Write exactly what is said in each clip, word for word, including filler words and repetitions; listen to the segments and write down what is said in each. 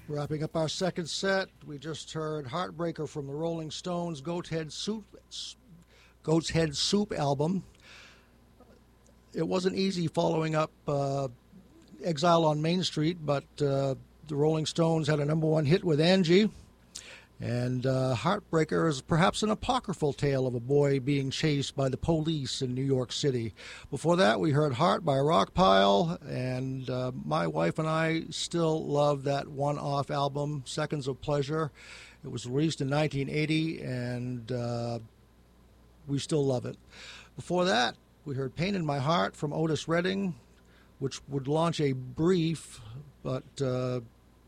Wrapping up our second set, we just heard Heartbreaker from the Rolling Stones' Goat's Head Soup, Goat's Head Soup album. It wasn't easy following up uh, Exile on Main Street, but uh, the Rolling Stones had a number one hit with Angie. And uh, Heartbreaker is perhaps an apocryphal tale of a boy being chased by the police in New York City. Before that, we heard Heart by Rockpile, and uh, my wife and I still love that one-off album, Seconds of Pleasure. It was released in nineteen eighty, and uh, we still love it. Before that, we heard Pain in My Heart from Otis Redding, which would launch a brief but uh,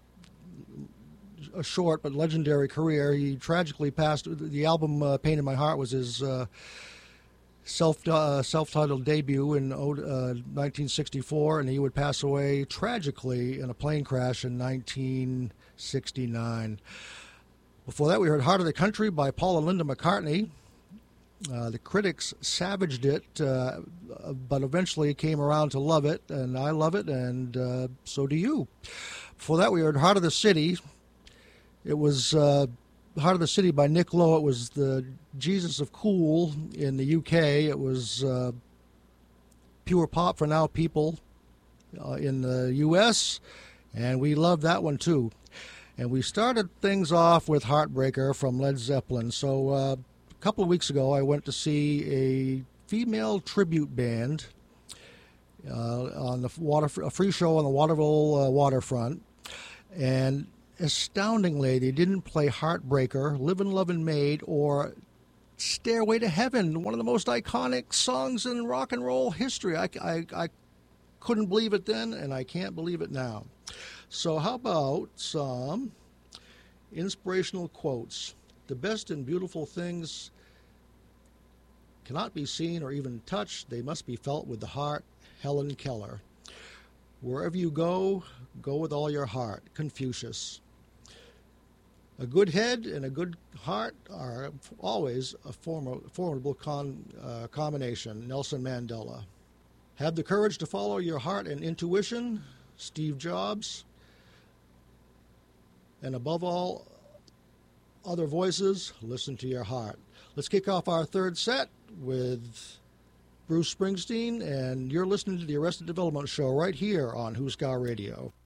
a short but legendary career. He tragically passed. The album uh, Pain in My Heart was his uh, self uh, self-titled debut in uh, nineteen sixty-four, and he would pass away tragically in a plane crash in nineteen sixty-nine. Before that, we heard Heart of the Country by Paul and Linda McCartney. Uh, the critics savaged it, uh, but eventually came around to love it, and I love it, and uh, so do you. Before that, we heard Heart of the City. It was uh, Heart of the City by Nick Lowe. It was the Jesus of Cool in the U K. It was uh, Pure Pop for Now People uh, in the U S, and we loved that one too. And we started things off with Heartbreaker from Led Zeppelin. So uh, a couple of weeks ago, I went to see a female tribute band uh, on the water, a free show on the Waterville uh, waterfront, and astoundingly, they didn't play Heartbreaker, Livin' Lovin' Maid, or Stairway to Heaven, one of the most iconic songs in rock and roll history. I, I, I couldn't believe it then, and I can't believe it now. So how about some inspirational quotes? The best and beautiful things cannot be seen or even touched. They must be felt with the heart. Helen Keller. Wherever you go, go with all your heart. Confucius. A good head and a good heart are always a form- formidable con- uh, combination. Nelson Mandela. Have the courage to follow your heart and intuition. Steve Jobs. And above all other voices, listen to your heart. Let's kick off our third set with Bruce Springsteen, and you're listening to the Arrested Development Show right here on Who's Got Radio.